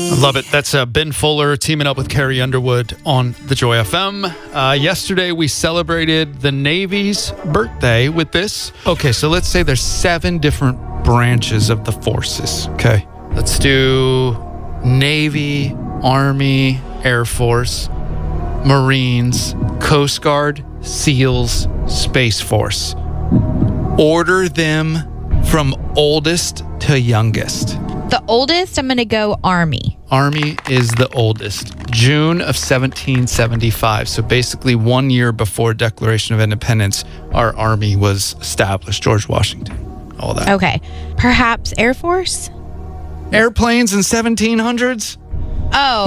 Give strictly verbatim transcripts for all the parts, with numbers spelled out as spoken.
I love it. That's uh, Ben Fuller teaming up with Carrie Underwood on the Joy F M. Uh, yesterday, we celebrated the Navy's birthday with this. Okay, so let's say there's seven different branches of the forces. Okay, let's do Navy, Army, Air Force, Marines, Coast Guard, SEALs, Space Force. Order them from oldest to youngest. The oldest, I'm going to go Army. Army is the oldest. June of seventeen seventy-five. So basically one year before Declaration of Independence, our Army was established. George Washington, all that. Okay. Perhaps Air Force? Airplanes in seventeen hundreds? Oh.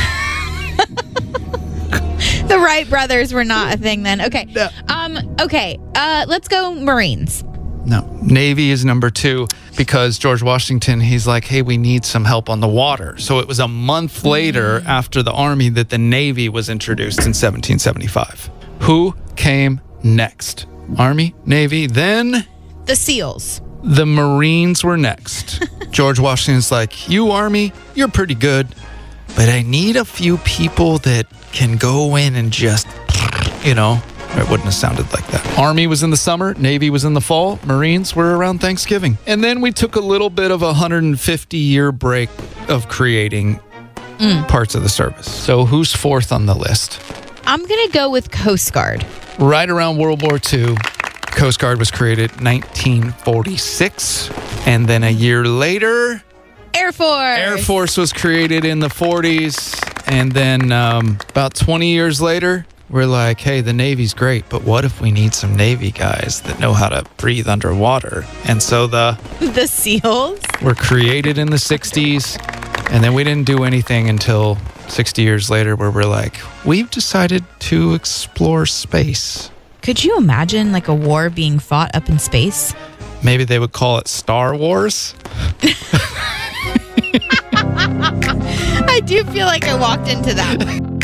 The Wright brothers were not a thing then. Okay. Yeah. Um. Okay. Uh. Let's go Marines. No. Navy is number two because George Washington, he's like, hey, we need some help on the water. So it was a month later after the Army that the Navy was introduced in seventeen seventy-five. Who came next? Army, Navy, then The SEALs. the Marines were next. George Washington's like, you Army, you're pretty good, but I need a few people that can go in and just, you know, it wouldn't have sounded like that. Army was in the summer, Navy was in the fall, Marines were around Thanksgiving. And then we took a little bit of a one hundred fifty year break of creating mm. parts of the service. So who's fourth on the list? I'm going to go with Coast Guard. Right around World War Two, Coast Guard was created nineteen forty-six. And then a year later, Air Force. Air Force was created in the forties. And then um, about twenty years later, we're like, hey, the Navy's great, but what if we need some Navy guys that know how to breathe underwater? And so the The SEALs were created in the sixties, and then we didn't do anything until sixty years later where we're like, we've decided to explore space. Could you imagine like a war being fought up in space? Maybe they would call it Star Wars. I do feel like I walked into that.